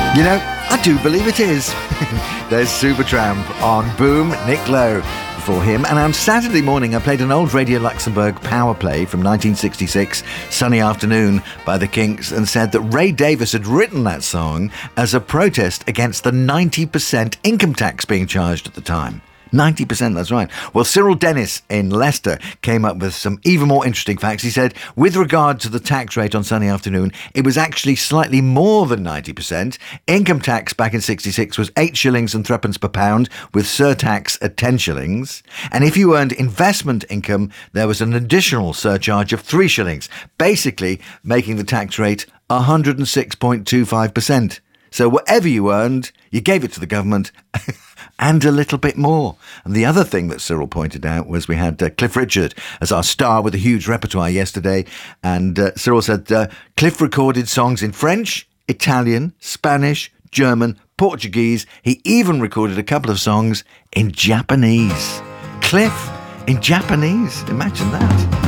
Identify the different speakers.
Speaker 1: You know, I do believe it is. There's Supertramp on Boom, Nick Lowe. For him, and on Saturday morning I played an old Radio Luxembourg power play from 1966, Sunny Afternoon, by the Kinks, and said that Ray Davis had written that song as a protest against the 90% income tax being charged at the time. 90%, that's right. Well, Cyril Dennis in Leicester came up with some even more interesting facts. He said, with regard to the tax rate on Sunny Afternoon, it was actually slightly more than 90%. Income tax back in 66 was 8 shillings and threepence per pound, with surtax at 10 shillings. And if you earned investment income, there was an additional surcharge of 3 shillings, basically making the tax rate 106.25%. So whatever you earned, you gave it to the government and a little bit more. And the other thing that Cyril pointed out was we had Cliff Richard as our star with a huge repertoire yesterday. And Cyril said Cliff recorded songs in French, Italian, Spanish, German, Portuguese. He even recorded a couple of songs in Japanese. Cliff in Japanese. Imagine that.